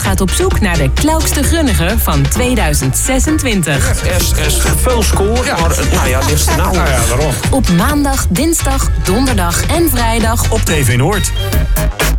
gaat op zoek naar de klaukste grunnige van 2026. Er is veel score, maar nou ja, dit is de nou. Nou ja, daarom. Op maandag, dinsdag, donderdag en vrijdag Op TV Noord.